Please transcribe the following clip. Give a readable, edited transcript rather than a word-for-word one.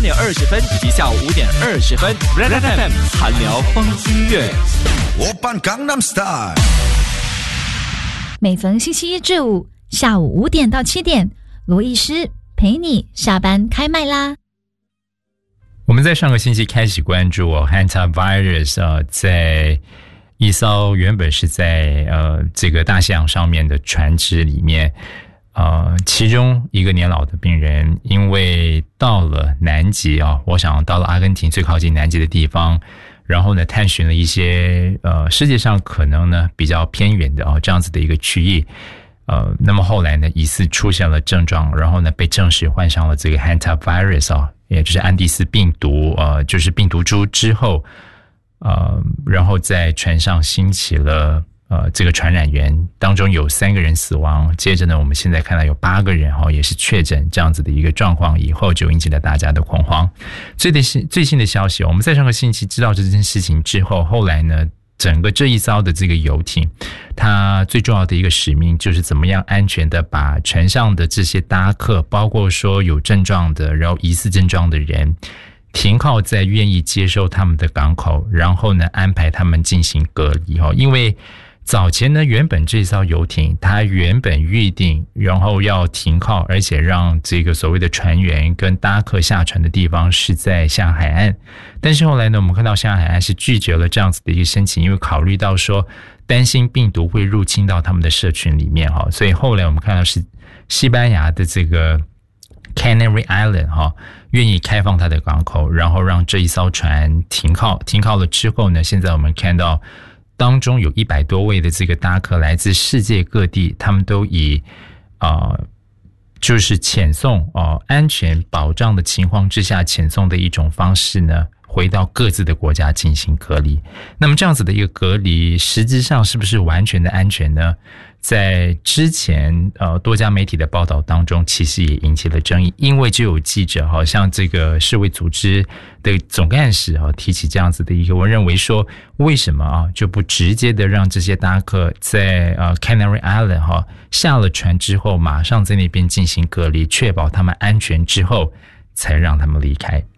点20分以及下午5点20分 Red FM 韩聊风音乐。 每逢星期一至五下午5点到7点，罗医师陪你下班开麦啦。 我们在上个星期开始关注hantavirus 在一艘原本是在这个大西洋上面的船只里面，其中一个年老的病人因为到了南极我想到了阿根廷最靠近南极的地方，然后呢探寻了一些世界上可能呢比较偏远的这样子的一个区域，那么后来呢疑似出现了症状，然后呢被证实患上了这个 hantavirus 也就是安第斯病毒，就是病毒株之后，然后在船上兴起了这个传染源，当中有3个人死亡，接着呢我们现在看到有8个人也是确诊这样子的一个状况，以后就引起了大家的恐慌。最新的消息，我们在上个星期知道这件事情之后，后来呢整个这一艘的这个游艇，它最重要的一个使命就是怎么样安全的把船上的这些搭客，包括说有症状的，然后疑似症状的人，停靠在愿意接收他们的港口，然后呢安排他们进行隔离。因为早前呢原本这艘游艇它原本预定然后要停靠，而且让这个所谓的船员跟搭客下船的地方是在下海岸，但是后来呢我们看到下海岸是拒绝了这样子的一个申请，因为考虑到说担心病毒会入侵到他们的社群里面，所以后来我们看到是西班牙的这个 Canary Island 愿意开放它的港口，然后让这一艘船停靠了之后呢，现在我们看到当中有100多位的这个搭客来自世界各地，他们都以就是遣送安全保障的情况之下遣送的一种方式呢，回到各自的国家进行隔离。那么这样子的一个隔离实质上是不是完全的安全呢？在之前多家媒体的报道当中其实也引起了争议，因为就有记者像这个世卫组织的总干事提起这样子的一个，我认为说为什么就不直接的让这些搭客在Canary Island 下了船之后马上在那边进行隔离，确保他们安全之后才让他们离开。